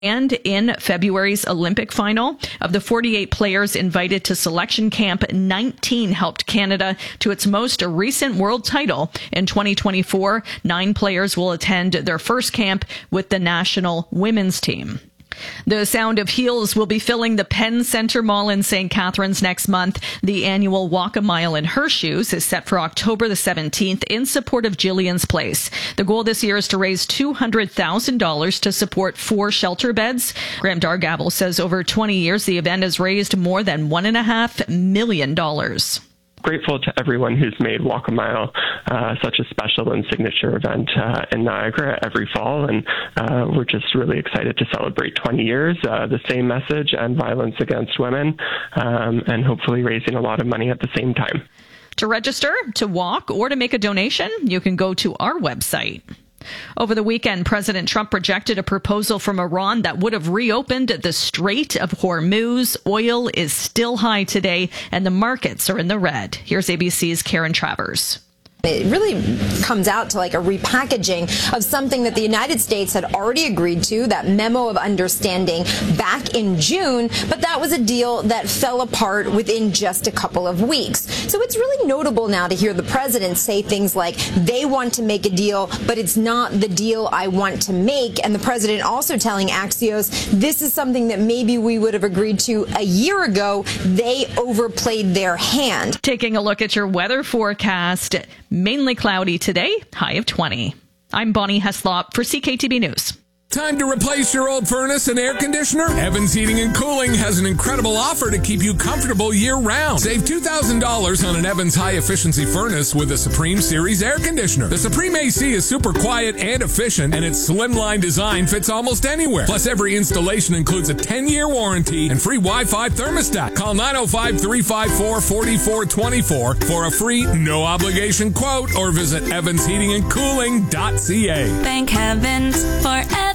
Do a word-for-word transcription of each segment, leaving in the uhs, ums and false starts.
And in February's Olympic final, of the forty-eight players invited to selection camp, nineteen helped Canada to its most recent world title. In twenty twenty-four, nine players will attend their first camp with the national women's team. The Sound of Heels will be filling the Penn Center Mall in Saint Catharines next month. The annual Walk a Mile in Her Shoes is set for October the seventeenth in support of Jillian's Place. The goal this year is to raise two hundred thousand dollars to support four shelter beds. Graham Dargavel says over twenty years, the event has raised more than one and a half million dollars. Grateful to everyone who's made Walk a Mile uh, such a special and signature event uh, in Niagara every fall, and uh, we're just really excited to celebrate twenty years, uh, the same message and violence against women, um, and hopefully raising a lot of money at the same time. To register, to walk, or to make a donation, you can go to our website. Over the weekend, President Trump rejected a proposal from Iran that would have reopened the Strait of Hormuz. Oil is still high today, and the markets are in the red. Here's A B C's Karen Travers. It really comes out to like a repackaging of something that the United States had already agreed to, that memo of understanding back in June, but that was a deal that fell apart within just a couple of weeks. So it's really notable now to hear the president say things like they want to make a deal, but it's not the deal I want to make. And the president also telling Axios, this is something that maybe we would have agreed to a year ago. They overplayed their hand. Taking a look at your weather forecast. Mainly cloudy today, high of twenty. I'm Bonnie Heslop for C K T B News. Time to replace your old furnace and air conditioner? Evans Heating and Cooling has an incredible offer to keep you comfortable year-round. Save two thousand dollars on an Evans high-efficiency furnace with a Supreme Series air conditioner. The Supreme A C is super quiet and efficient, and its slimline design fits almost anywhere. Plus, every installation includes a ten-year warranty and free Wi-Fi thermostat. Call nine oh five, three five four, four four two four for a free, no-obligation quote, or visit evans heating and cooling dot c a. Thank heavens for Evans.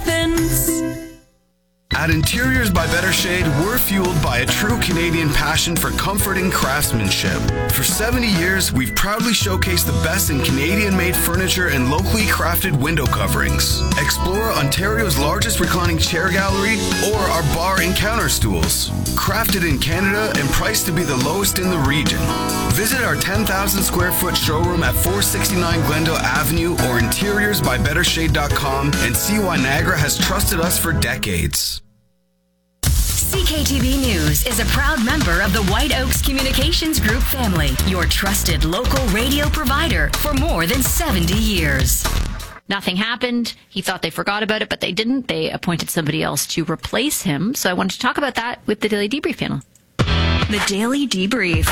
At Interiors by Better Shade, we're fueled by a true Canadian passion for comfort and craftsmanship. For seventy years, we've proudly showcased the best in Canadian-made furniture and locally crafted window coverings. Explore Ontario's largest reclining chair gallery or our bar and counter stools. Crafted in Canada and priced to be the lowest in the region. Visit our ten thousand square foot showroom at four sixty-nine Glendale Avenue or interiors by better shade dot com and see why Niagara has trusted us for decades. C K T B News is a proud member of the White Oaks Communications Group family, your trusted local radio provider for more than seventy years. Nothing happened. He thought they forgot about it, but they didn't. They appointed somebody else to replace him. So I wanted to talk about that with the Daily Debrief panel. The Daily Debrief.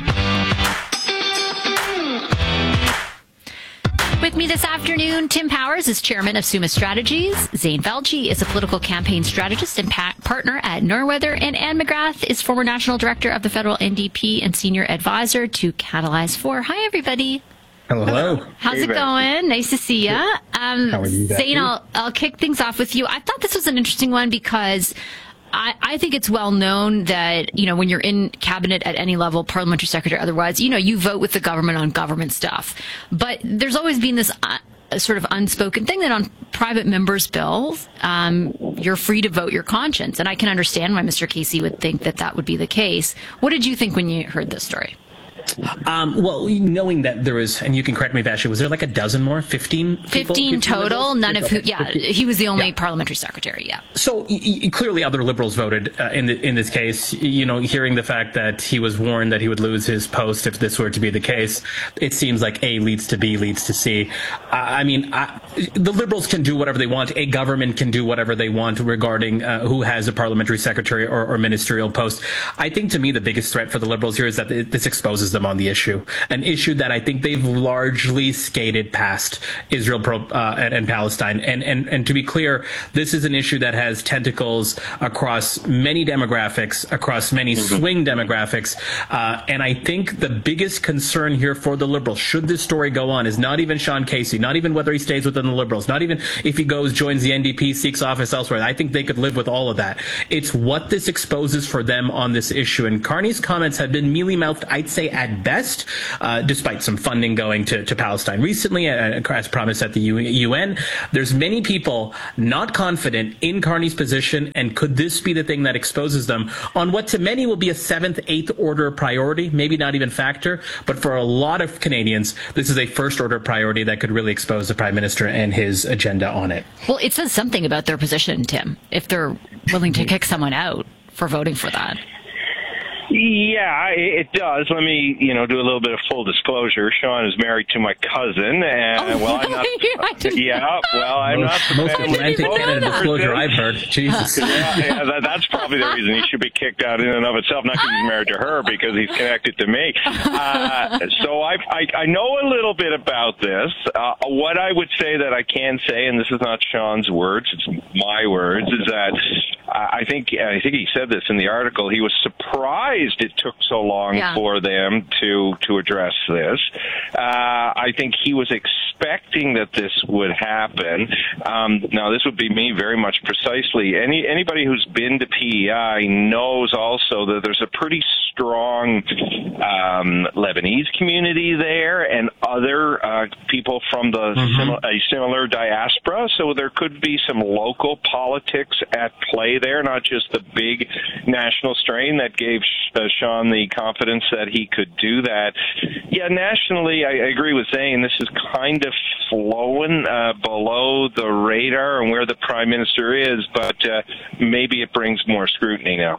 With me this afternoon, Tim Powers is chairman of Summa Strategies. Zane Velji is a political campaign strategist and pa- partner at Norweather. And Anne McGrath is former national director of the federal N D P and senior advisor to Catalyze four. Hi, everybody. Hello. Hello. How's hey, it going? Nice to see you. Um, How are you? Zane, I'll, I'll kick things off with you. I thought this was an interesting one because I, I think it's well known that, you know, when you're in cabinet at any level, parliamentary secretary, otherwise, you know, you vote with the government on government stuff. But there's always been this uh, sort of unspoken thing that on private members' bills, um, you're free to vote your conscience. And I can understand why Mister Casey would think that that would be the case. What did you think when you heard this story? Um, well, knowing that there was, and you can correct me if Ashley, was there like a dozen more? fifteen people? fifteen total, none of who, yeah, fifteen. He was the only yeah. parliamentary secretary, yeah. So y- y- clearly other Liberals voted uh, in the, in this case, you know, hearing the fact that he was warned that he would lose his post if this were to be the case, it seems like A leads to B leads to C. Uh, I mean, I, the Liberals can do whatever they want. A government can do whatever they want regarding uh, who has a parliamentary secretary or, or ministerial post. I think to me the biggest threat for the Liberals here is that it, this exposes them on the issue, an issue that I think they've largely skated past Israel pro, uh, and, and Palestine. And, and, and to be clear, this is an issue that has tentacles across many demographics, across many mm-hmm. swing demographics. Uh, and I think the biggest concern here for the Liberals, should this story go on, is not even Sean Casey, not even whether he stays within the Liberals, not even if he goes, joins the N D P, seeks office elsewhere. I think they could live with all of that. It's what this exposes for them on this issue. And Carney's comments have been mealy-mouthed, I'd say, at at best, uh, despite some funding going to, to Palestine recently, uh, as promised at the U N. There's many people not confident in Carney's position, and could this be the thing that exposes them on what to many will be a seventh, eighth order priority, maybe not even factor, but for a lot of Canadians, this is a first order priority that could really expose the Prime Minister and his agenda on it. Well, it says something about their position, Tim, if they're willing to kick someone out for voting for that. Yeah, it does. Let me, you know, do a little bit of full disclosure. Sean is married to my cousin, and oh, well, I'm not. Yeah, well, I'm most, not. The most romantic Canada disclosure I've heard. Jesus. Yeah, yeah that, that's probably the reason he should be kicked out in and of itself. Not because he's married to her, because he's connected to me. Uh, so I, I, I know a little bit about this. Uh, what I would say that I can say, and this is not Sean's words, it's my words, is that I think I think he said this in the article. He was surprised it took so long yeah. for them to to address this. Uh, I think he was expecting that this would happen. Um, now, this would be me very much precisely. Any anybody who's been to P E I knows also that there's a pretty strong um, Lebanese community there and other uh, people from the mm-hmm. sim- a similar diaspora. So there could be some local politics at play there, not just the big national strain that gave uh, Sean the confidence that he could do that. Yeah, nationally, I agree with Zane. This is kind of flowing uh, below the radar and where the Prime Minister is, but uh, maybe it brings more scrutiny now.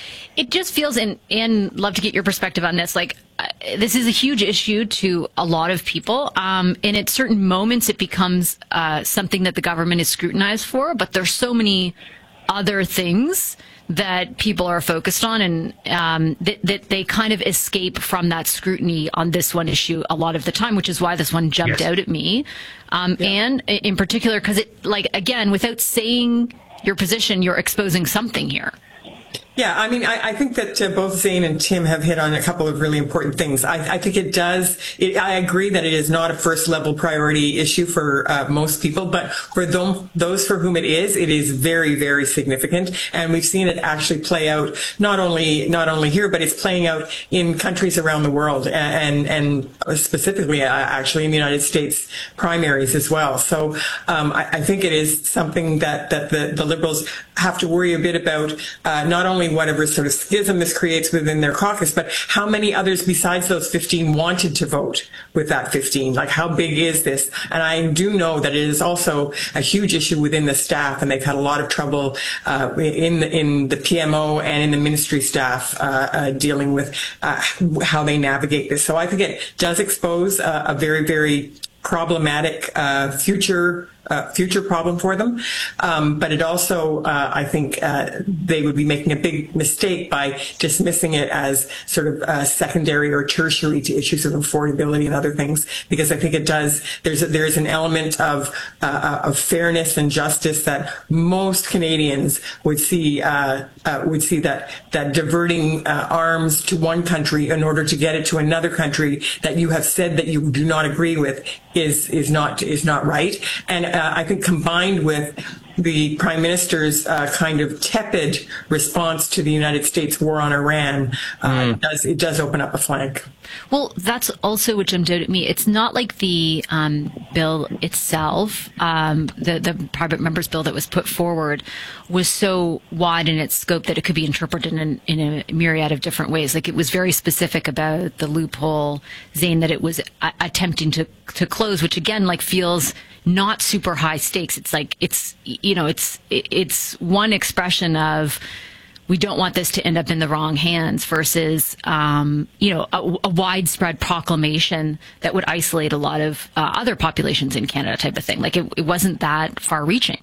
It just feels, and, and love to get your perspective on this, like uh, this is a huge issue to a lot of people. Um, and at certain moments, it becomes uh, something that the government is scrutinized for, but there's so many other things that people are focused on, and um, that, that they kind of escape from that scrutiny on this one issue a lot of the time, which is why this one jumped yes. out at me. Um, yeah. And in particular, because it, like, again, without saying your position, you're exposing something here. Yeah, I mean, I, I think that uh, both Zane and Tim have hit on a couple of really important things. I, I think it does, it, I agree that it is not a first level priority issue for uh, most people, but for them, those for whom it is, it is very, very significant. And we've seen it actually play out not only, not only here, but it's playing out in countries around the world, and, and specifically uh, actually in the United States primaries as well. So um, I, I think it is something that, that the, the Liberals have to worry a bit about, uh, not only whatever sort of schism this creates within their caucus, but how many others besides those fifteen wanted to vote with that fifteen? Like, how big is this? And I do know that it is also a huge issue within the staff, and they've had a lot of trouble uh, in the, in the P M O and in the ministry staff uh, uh, dealing with uh, how they navigate this. So I think it does expose uh, a very, very problematic uh, future Uh, future problem for them. Um, but it also, uh, I think, uh, they would be making a big mistake by dismissing it as sort of uh, secondary or tertiary to issues of affordability and other things, because I think it does, there's a, there's an element of, uh, of fairness and justice that most Canadians would see, uh, uh, would see that, that diverting uh, arms to one country in order to get it to another country that you have said that you do not agree with is, is not, is not right. And uh, I think combined with the Prime Minister's uh, kind of tepid response to the United States war on Iran, uh, mm. it, does, it does open up a flank. Well, that's also what jumped out at me. It's not like the um, bill itself, um, the, the private members bill that was put forward, was so wide in its scope that it could be interpreted in, in a myriad of different ways. Like, it was very specific about the loophole, Zane, that it was uh, attempting to, to close, which again, like, feels not super high stakes. It's like, it's, you know, it's, it's one expression of, we don't want this to end up in the wrong hands versus, um, you know, a, a widespread proclamation that would isolate a lot of uh, other populations in Canada type of thing. Like, it, it wasn't that far reaching.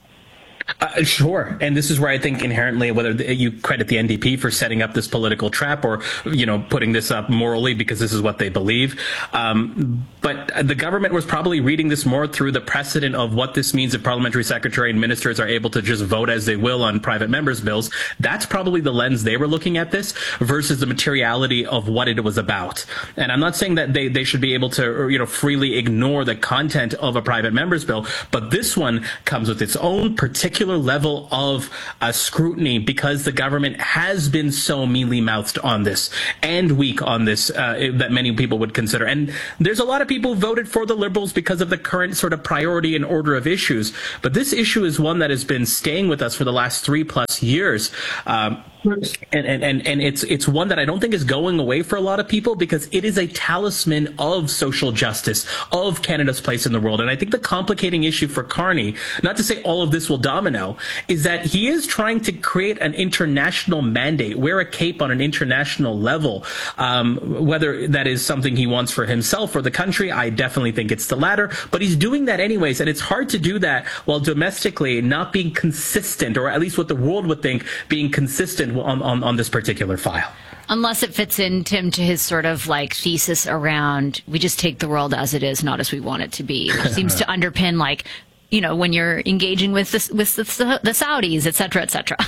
Uh, sure. And this is where I think inherently, whether you credit the N D P for setting up this political trap or, you know, putting this up morally because this is what they believe. Um, but the government was probably reading this more through the precedent of what this means if parliamentary secretary and ministers are able to just vote as they will on private members' bills. That's probably the lens they were looking at this versus the materiality of what it was about. And I'm not saying that they, they should be able to, you know, freely ignore the content of a private members' bill, but this one comes with its own particular particular level of uh, scrutiny because the government has been so mealy-mouthed on this and weak on this uh, that many people would consider. And there's a lot of people who voted for the Liberals because of the current sort of priority and order of issues. But this issue is one that has been staying with us for the last three plus years. Um, And, and, and, and it's it's one that I don't think is going away for a lot of people because it is a talisman of social justice, of Canada's place in the world. And I think the complicating issue for Carney, not to say all of this will domino, is that he is trying to create an international mandate, wear a cape on an international level. Um, whether that is something he wants for himself or the country, I definitely think it's the latter. But he's doing that anyways, and it's hard to do that while domestically not being consistent, or at least what the world would think being consistent On, on, on this particular file. Unless it fits in, Tim, to his sort of like thesis around we just take the world as it is, not as we want it to be, which seems to underpin, like, you know, when you're engaging with the, with the, the Saudis, et cetera, et cetera.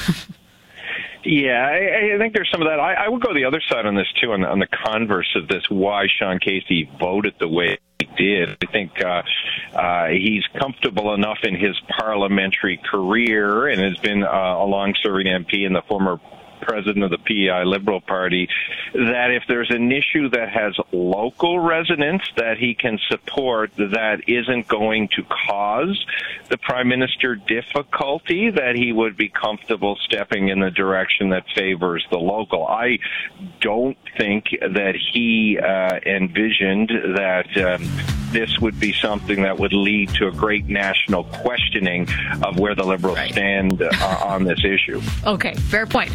Yeah, I, I think there's some of that. I, I would go the other side on this, too, on, on the converse of this, why Sean Casey voted the way he did. I think uh, uh, he's comfortable enough in his parliamentary career and has been uh, a long-serving M P and the former president of the P E I Liberal Party, that if there's an issue that has local resonance that he can support that isn't going to cause the Prime Minister difficulty, that he would be comfortable stepping in the direction that favors the local. I don't think that he uh, envisioned that um, this would be something that would lead to a great national questioning of where the Liberals right. stand uh, on this issue. Okay, fair point.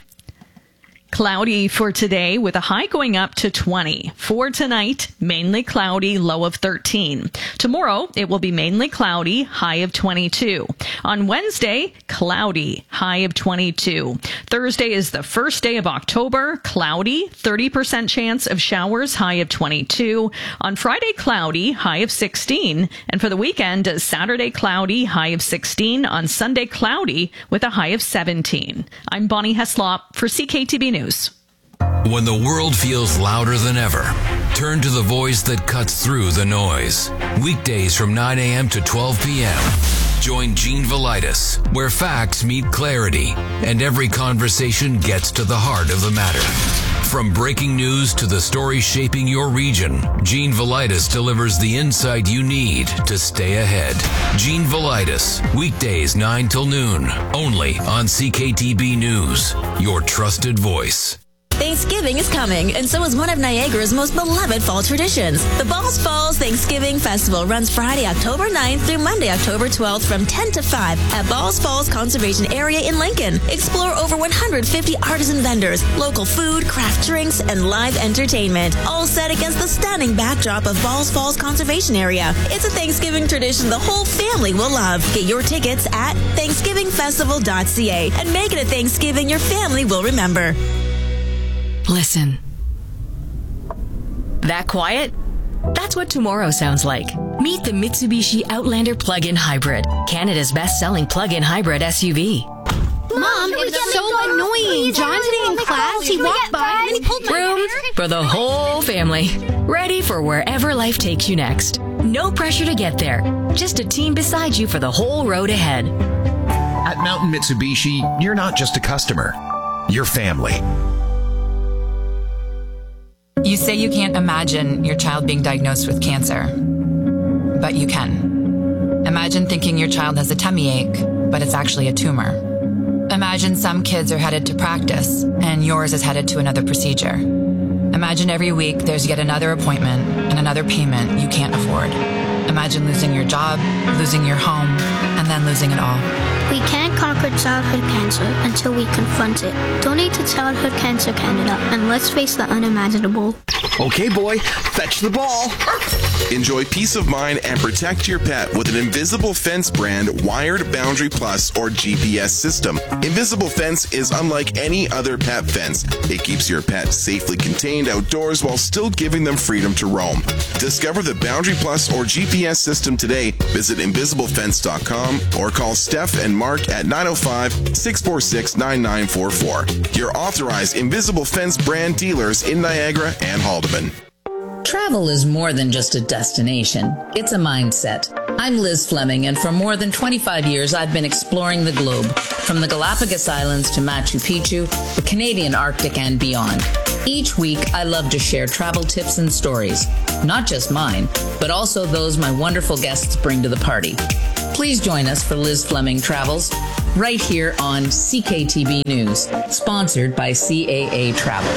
Cloudy for today with a high going up to twenty. For tonight, mainly cloudy, low of thirteen. Tomorrow, it will be mainly cloudy, high of twenty-two. On Wednesday, cloudy, high of twenty-two. Thursday is the first day of October, cloudy, thirty percent chance of showers, high of twenty-two. On Friday, cloudy, high of sixteen. And for the weekend, Saturday, cloudy, high of sixteen. On Sunday, cloudy with a high of seventeen. I'm Bonnie Heslop for C K T B News. When the world feels louder than ever, turn to the voice that cuts through the noise. Weekdays from nine a.m. to twelve p.m. Join Gene Velitis, where facts meet clarity and every conversation gets to the heart of the matter. From breaking news to the stories shaping your region, Gene Velitis delivers the insight you need to stay ahead. Gene Velitis, weekdays nine till noon, only on C K T B News, your trusted voice. Thanksgiving is coming, and so is one of Niagara's most beloved fall traditions. The Balls Falls Thanksgiving Festival runs Friday, October ninth through Monday, October twelfth from ten to five at Balls Falls Conservation Area in Lincoln. Explore over one hundred fifty artisan vendors, local food, craft drinks, and live entertainment, all set against the stunning backdrop of Balls Falls Conservation Area. It's a Thanksgiving tradition the whole family will love. Get your tickets at thanksgiving festival dot c a and make it a Thanksgiving your family will remember. Listen. That quiet? That's what tomorrow sounds like. Meet the Mitsubishi Outlander Plug-in Hybrid, Canada's best-selling plug-in hybrid S U V. Mom, it was so annoying. John today in class, he walked by and then he pulled my Room for the whole family. Ready for wherever life takes you next. No pressure to get there. Just a team beside you for the whole road ahead. At Mountain Mitsubishi, you're not just a customer. You're family. You say you can't imagine your child being diagnosed with cancer, but you can. Imagine thinking your child has a tummy ache, but it's actually a tumor. Imagine some kids are headed to practice, and yours is headed to another procedure. Imagine every week there's yet another appointment and another payment you can't afford. Imagine losing your job, losing your home, and then losing it all. We can't conquer childhood cancer until we confront it. Donate to Childhood Cancer Canada, and let's face the unimaginable. Okay, boy, fetch the ball. Enjoy peace of mind and protect your pet with an Invisible Fence brand wired Boundary Plus or G P S system. Invisible Fence is unlike any other pet fence. It keeps your pet safely contained outdoors while still giving them freedom to roam. Discover the Boundary Plus or G P S system today. Visit invisible fence dot com or call Steph and Mark at nine oh five, six four six, nine nine four four. Your authorized Invisible Fence brand dealers in Niagara and Haldeman. Travel is more than just a destination. It's a mindset. I'm Liz Fleming, and for more than twenty-five years, I've been exploring the globe, from the Galapagos Islands to Machu Picchu, the Canadian Arctic, and beyond. Each week, I love to share travel tips and stories, not just mine, but also those my wonderful guests bring to the party. Please join us for Liz Fleming Travels, right here on C K T B News, sponsored by C A A Travel.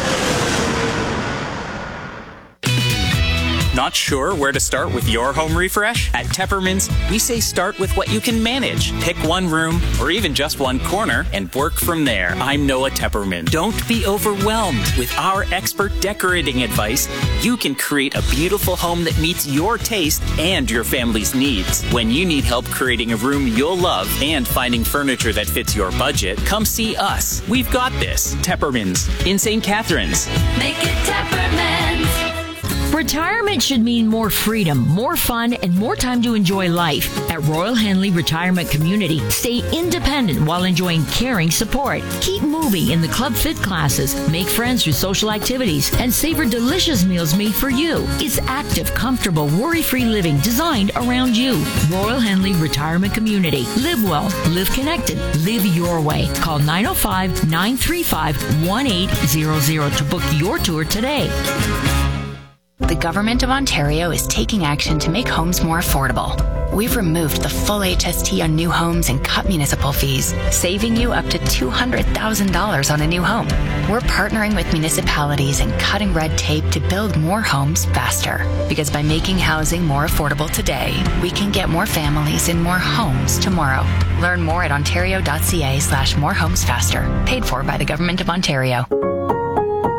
Not sure where to start with your home refresh? At Tepperman's, we say start with what you can manage. Pick one room or even just one corner and work from there. I'm Noah Tepperman. Don't be overwhelmed. With our expert decorating advice, you can create a beautiful home that meets your taste and your family's needs. When you need help creating a room you'll love and finding furniture that fits your budget, come see us. We've got this. Tepperman's in Saint Catharines. Make it Tepperman's. Retirement should mean more freedom, more fun, and more time to enjoy life. At Royal Henley Retirement Community, stay independent while enjoying caring support. Keep moving in the Club Fit classes, make friends through social activities, and savor delicious meals made for you. It's active, comfortable, worry-free living designed around you. Royal Henley Retirement Community. Live well, live connected, live your way. Call nine oh five, nine three five, one eight zero zero to book your tour today. The Government of Ontario is taking action to make homes more affordable. We've removed the full H S T on new homes and cut municipal fees, saving you up to two hundred thousand dollars on a new home. We're partnering with municipalities and cutting red tape to build more homes faster. Because by making housing more affordable today, we can get more families in more homes tomorrow. Learn more at ontario.ca slash more homes faster. Paid for by the Government of Ontario.